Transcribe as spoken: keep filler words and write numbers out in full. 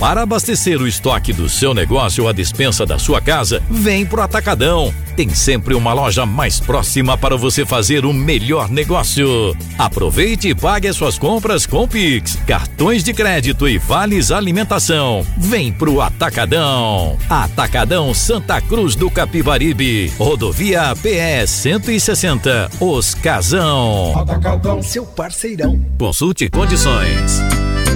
Para abastecer o estoque do seu negócio ou a despensa da sua casa, vem pro Atacadão. Tem sempre uma loja mais próxima para você fazer o melhor negócio. Aproveite e pague as suas compras com Pix, cartões de crédito e vales alimentação. Vem pro Atacadão. Atacadão Santa Cruz do Capibaribe. Rodovia P E cento e sessenta. Os Casão. Atacadão, seu parceirão. Consulte condições.